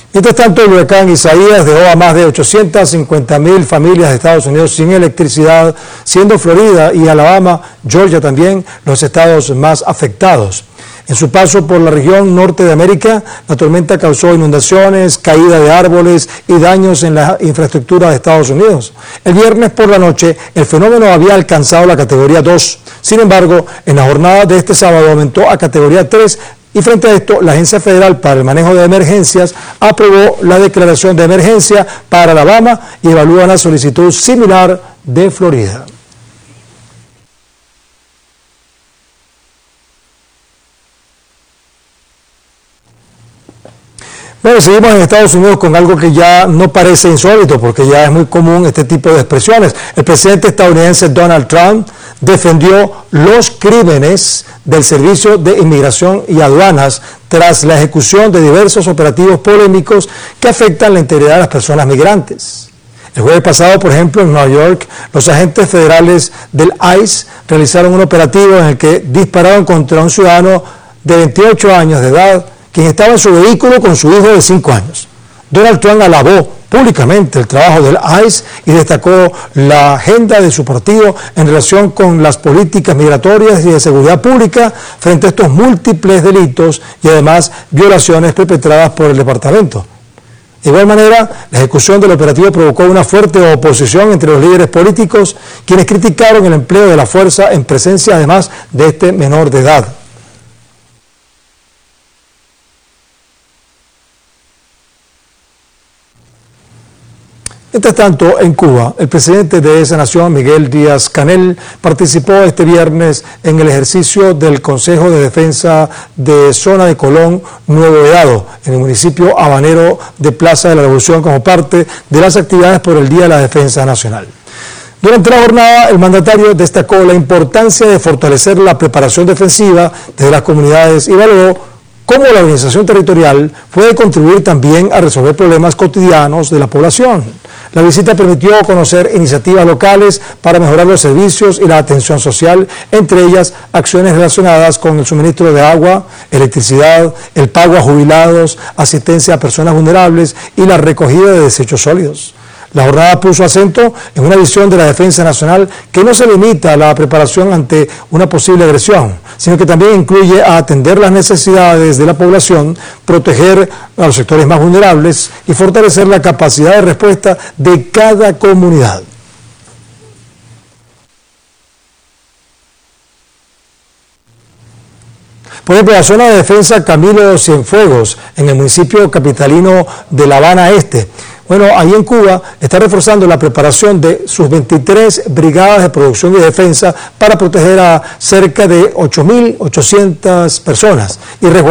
Mientras tanto, el huracán Isaías dejó a más de 850,000 familias de Estados Unidos sin electricidad, siendo Florida y Alabama, Georgia también, los estados más afectados. En su paso por la región norte de América, la tormenta causó inundaciones, caída de árboles y daños en la infraestructura de Estados Unidos. El viernes por la noche, el fenómeno había alcanzado la categoría 2. Sin embargo, en la jornada de este sábado aumentó a categoría 3. Y frente a esto, la Agencia Federal para el Manejo de Emergencias aprobó la declaración de emergencia para Alabama y evalúa una solicitud similar de Florida. Bueno, seguimos en Estados Unidos con algo que ya no parece insólito, porque ya es muy común este tipo de expresiones. El presidente estadounidense Donald Trump defendió los crímenes del Servicio de Inmigración y Aduanas tras la ejecución de diversos operativos polémicos que afectan la integridad de las personas migrantes. El jueves pasado, por ejemplo, en Nueva York, los agentes federales del ICE realizaron un operativo en el que dispararon contra un ciudadano de 28 años de edad, quien estaba en su vehículo con su hijo de 5 años. Donald Trump alabó públicamente el trabajo del ICE y destacó la agenda de su partido en relación con las políticas migratorias y de seguridad pública frente a estos múltiples delitos y además violaciones perpetradas por el departamento. De igual manera, la ejecución del operativo provocó una fuerte oposición entre los líderes políticos, quienes criticaron el empleo de la fuerza en presencia además de este menor de edad. Mientras tanto, en Cuba, el presidente de esa nación, Miguel Díaz-Canel, participó este viernes en el ejercicio del Consejo de Defensa de Zona de Colón Nuevo Vedado, en el municipio habanero de Plaza de la Revolución, como parte de las actividades por el Día de la Defensa Nacional. Durante la jornada, el mandatario destacó la importancia de fortalecer la preparación defensiva de las comunidades y valoró cómo la organización territorial puede contribuir también a resolver problemas cotidianos de la población. La visita permitió conocer iniciativas locales para mejorar los servicios y la atención social, entre ellas acciones relacionadas con el suministro de agua, electricidad, el pago a jubilados, asistencia a personas vulnerables y la recogida de desechos sólidos. La jornada puso acento en una visión de la defensa nacional que no se limita a la preparación ante una posible agresión, sino que también incluye a atender las necesidades de la población, proteger a los sectores más vulnerables y fortalecer la capacidad de respuesta de cada comunidad. Por ejemplo, la zona de defensa Camilo Cienfuegos, en el municipio capitalino de La Habana Este. Bueno, ahí en Cuba está reforzando la preparación de sus 23 brigadas de producción y defensa para proteger a cerca de 8.800 personas y